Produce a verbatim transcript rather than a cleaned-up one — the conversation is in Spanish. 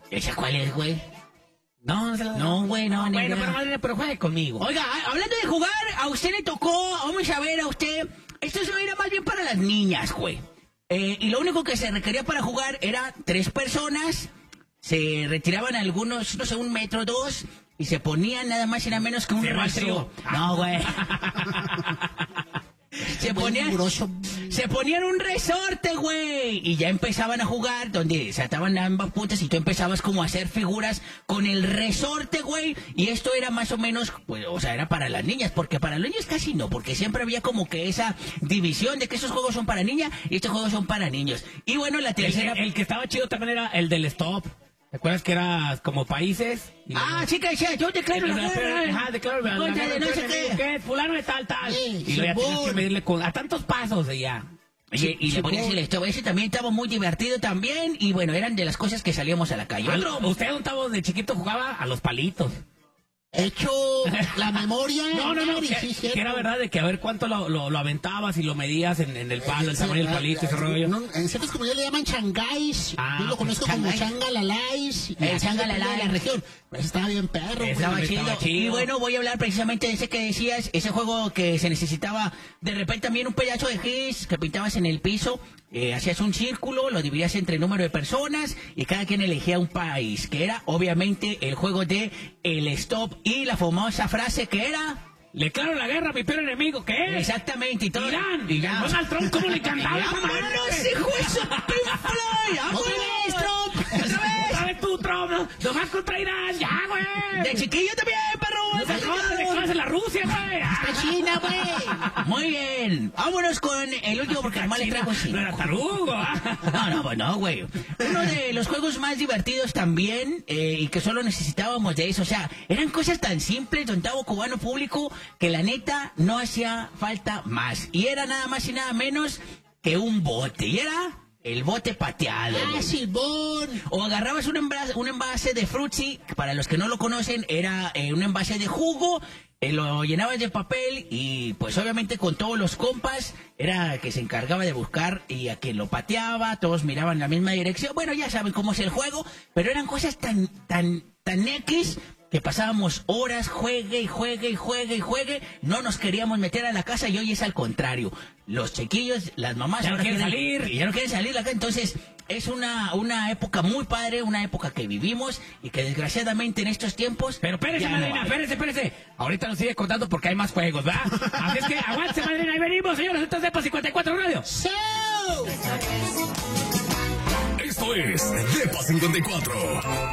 ¿Esa cuál es, güey? No, no, No, güey, no, no, ni bueno, idea. pero, madre, pero juegue conmigo. Oiga, a- hablando de jugar, a usted le tocó, vamos a ver a usted, esto se era más bien para las niñas, güey. Eh, y lo único que se requería para jugar era tres personas, se retiraban algunos, no sé, un metro, dos, y se ponían nada más y nada menos que un Cierra el rostro. trío. No, güey. Se Muy ponían, riguroso. se ponían un resorte, güey, y ya empezaban a jugar, donde se ataban ambas puntas y tú empezabas como a hacer figuras con el resorte, güey, y esto era más o menos, pues, o sea, era para las niñas, porque para los niños casi no, porque siempre había como que esa división de que esos juegos son para niñas y estos juegos son para niños. Y bueno, la El, tercera... el que estaba chido también era el del stop. ¿Te acuerdas que era como países? Y Ah, sí que decía, yo declaro la guerra. Ajá, declaro la Contra guerra, de no sé enemigo, qué. es? Fulano de tal, tal. Sí, y luego ya tenías Simón. que medirle con, a tantos pasos de ya. Oye, y le Sí, ponías sí. el stop, ese también estaba muy divertido también, y bueno, eran de las cosas que salíamos a la calle. Al- Otro, Usted, un tavo de chiquito, jugaba a los palitos. Hecho la memoria. No, no, no, Mari, que, sí, que cierto. era verdad de que a ver cuánto lo, lo, lo aventabas y lo medías en, en el palo, el Sí, tamaño del la- palito, ese la- rollo. no, en ciertas comunidades le llaman changáis. Ah, Yo lo conozco como changáis. changalalais. y El así changalalais. depende de la región. Pues estaba bien perro. güey. Estaba Estaba chido. chido. Y bueno, voy a hablar precisamente de ese que decías, ese juego que se necesitaba de repente también un pedazo de gis que pintabas en el piso, eh, hacías un círculo, lo dividías entre número de personas y cada quien elegía un país, que era obviamente el juego de el stop y la famosa frase que era... Le declaro la guerra a mi peor enemigo, ¿qué es? Exactamente, y todo. Irán. Y ya. Donald Trump, ¿cómo le cantaba esa madre? ¡Vámonos, hijo de su Pink Floyd! ¡Vámonos, Trump! ¡Otra vez! ¿Sabes tú, Trump? No, nomás contra Irán, ya, güey. ¡De chiquillo también, perro! No te jodas, declaras en la Rusia, güey. ¡De China, güey! Muy bien. Vámonos con el último porque además le traigo No cinco. era tarugo. No, no, pues no, güey. Uno de los juegos más divertidos también, eh, y que solo necesitábamos de eso. O sea, eran cosas tan simples, don Tavo Cubano Público, que la neta no hacía falta más. Y era nada más y nada menos que un bote. Y era el bote pateado. Ah, güey. Silbón. O agarrabas un envase, un envase de Fruitsy, que para los que no lo conocen, era eh, un envase de jugo, eh, lo llenabas de papel y pues obviamente con todos los compas era que se encargaba de buscar y a quien lo pateaba, todos miraban en la misma dirección. Bueno, ya saben cómo es el juego, pero eran cosas tan, tan, tan X que pasábamos horas, juegue y juegue y juegue y juegue, no nos queríamos meter a la casa y hoy es al contrario. Los chiquillos, las mamás... Ya no ahora quieren salir. y ya no quieren salir acá, entonces es una, una época muy padre, una época que vivimos y que desgraciadamente en estos tiempos... Pero espérese, ya no madrina, hay. espérese, espérese. Ahorita nos sigue contando porque hay más juegos, ¿va? Así es que aguántese, madrina, ahí venimos, señores. Esto es Depa cincuenta y cuatro Radio. ¡So! Esto es Depa cincuenta y cuatro.